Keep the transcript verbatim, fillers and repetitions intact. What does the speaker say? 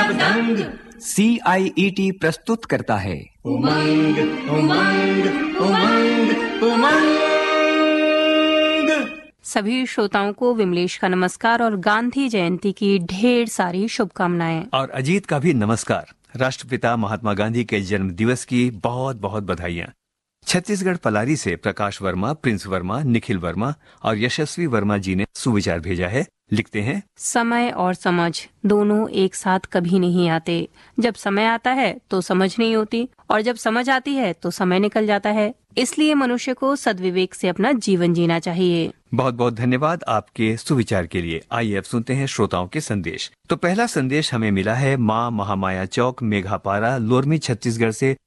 सब दंग। सी आई E T प्रस्तुत करता है उमंग उमंग उमंग उमंग। सभी श्रोताओं को विमलेश का नमस्कार और गांधी जयंती की ढेर सारी शुभकामनाएं। और अजीत का भी नमस्कार। राष्ट्रपिता महात्मा गांधी के जन्म दिवस की बहुत बहुत बधाइयां। छत्तीसगढ़ पलारी से प्रकाश वर्मा, प्रिंस वर्मा, निखिल वर्मा और यशस्वी वर्मा जी ने सुविचार भेजा है। लिखते हैं, समय और समझ दोनों एक साथ कभी नहीं आते। जब समय आता है तो समझ नहीं होती और जब समझ आती है तो समय निकल जाता है। इसलिए मनुष्य को सद्विवेक से अपना जीवन जीना चाहिए। बहुत बहुत धन्यवाद आपके सुविचार के लिए। आइए अब सुनते हैं श्रोताओं के संदेश। तो पहला संदेश हमें मिला है माँ महामाया चौक, मेघापारा, लोरमी, छत्तीसगढ़ से